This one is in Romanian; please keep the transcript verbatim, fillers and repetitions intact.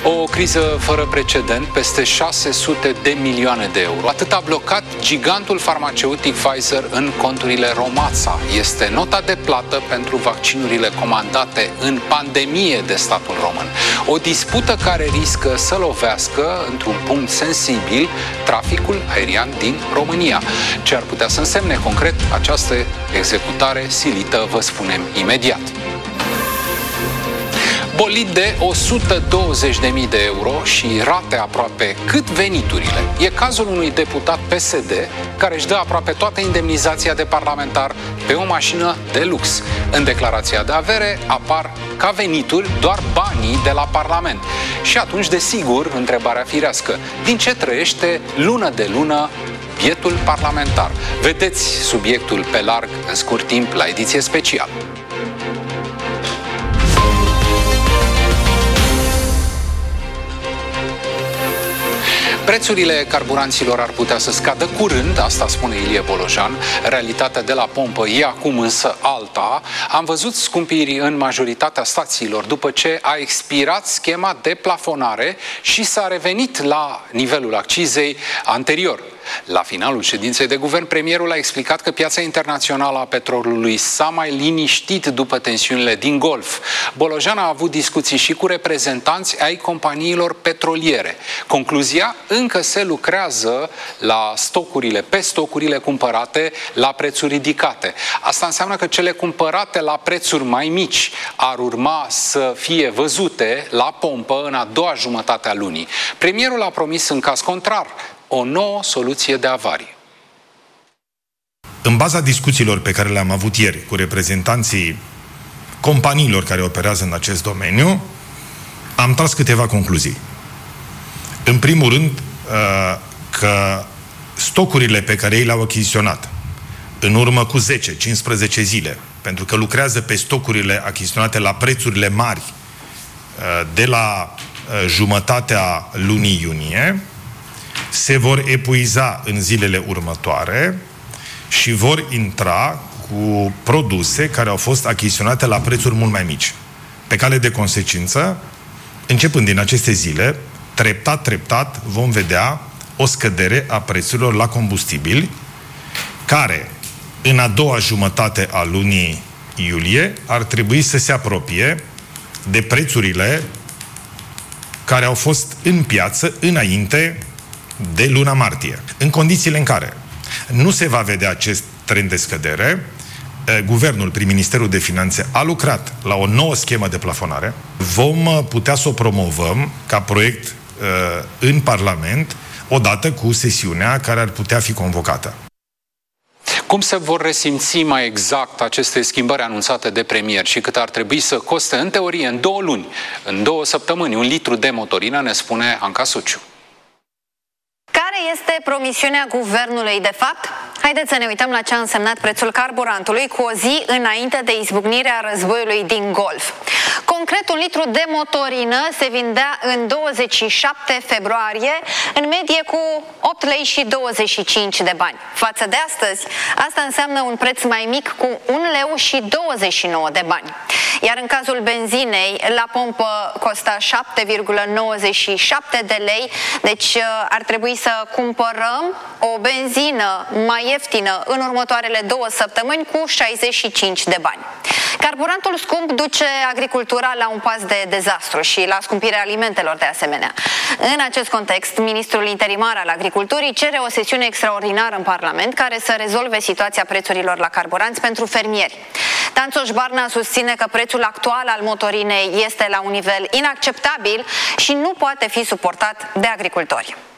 O criză fără precedent, peste șase sute de milioane de euro. Atât a blocat gigantul farmaceutic Pfizer în conturile Romața. Este nota de plată pentru vaccinurile comandate în pandemie de statul român. O dispută care riscă să lovească, într-un punct sensibil, traficul aerian din România. Ce ar putea să însemne concret această executare silită, vă spunem imediat. Bolid de o sută douăzeci de mii de euro și rate aproape cât veniturile. E cazul unui deputat P S D care își dă aproape toată indemnizația de parlamentar pe o mașină de lux. În declarația de avere apar ca venituri doar banii de la Parlament. Și atunci, desigur, întrebarea firească: din ce trăiește lună de lună bietul parlamentar? Vedeți subiectul pe larg în scurt timp la ediție specială. Prețurile carburanților ar putea să scadă curând, asta spune Ilie Bolojan. Realitatea de la pompă e acum însă alta. Am văzut scumpiri în majoritatea stațiilor după ce a expirat schema de plafonare și s-a revenit la nivelul accizei anterior. La finalul ședinței de guvern, premierul a explicat că piața internațională a petrolului s-a mai liniștit după tensiunile din Golf. Bolojan a avut discuții și cu reprezentanți ai companiilor petroliere. Concluzia? Încă se lucrează la stocurile, pe stocurile cumpărate la prețuri ridicate. Asta înseamnă că cele cumpărate la prețuri mai mici ar urma să fie văzute la pompă în a doua jumătate a lunii. Premierul a promis în caz contrar o nouă soluție de avarie. În baza discuțiilor pe care le-am avut ieri cu reprezentanții companiilor care operează în acest domeniu, am tras câteva concluzii. În primul rând, că stocurile pe care ei le-au achiziționat în urmă cu zece cincisprezece zile, pentru că lucrează pe stocurile achiziționate la prețurile mari de la jumătatea lunii iunie, se vor epuiza în zilele următoare și vor intra cu produse care au fost achiziționate la prețuri mult mai mici. Pe cale de consecință, începând din aceste zile, treptat, treptat, vom vedea o scădere a prețurilor la combustibili, care, în a doua jumătate a lunii iulie, ar trebui să se apropie de prețurile care au fost în piață înainte de luna martie. În condițiile în care nu se va vedea acest trend de scădere, Guvernul, prin Ministerul de Finanțe, a lucrat la o nouă schemă de plafonare. Vom putea să o promovăm ca proiect în Parlament odată cu sesiunea care ar putea fi convocată. Cum se vor resimți mai exact aceste schimbări anunțate de premier și cât ar trebui să coste, în teorie, în două luni, în două săptămâni, un litru de motorină, ne spune Anca Suciu. Care este promisiunea guvernului de fapt? Haideți să ne uităm la ce a însemnat prețul carburantului cu o zi înainte de izbucnirea războiului din Golf. Concret, un litru de motorină se vindea în douăzeci și șapte februarie, în medie cu opt lei și douăzeci și cinci de bani. Față de astăzi, asta înseamnă un preț mai mic cu un leu și douăzeci și nouă de bani. Iar în cazul benzinei, la pompă costa șapte virgulă nouăzeci și șapte de lei, deci ar trebui să cumpărăm o benzină mai ieftină în următoarele două săptămâni cu șaizeci și cinci de bani. Carburantul scump duce agricultura la un pas de dezastru și la scumpirea alimentelor de asemenea. În acest context, ministrul interimar al agriculturii cere o sesiune extraordinară în Parlament care să rezolve situația prețurilor la carburanți pentru fermieri. Tanțoș Barna susține că prețul actual al motorinei este la un nivel inacceptabil și nu poate fi suportat de agricultori.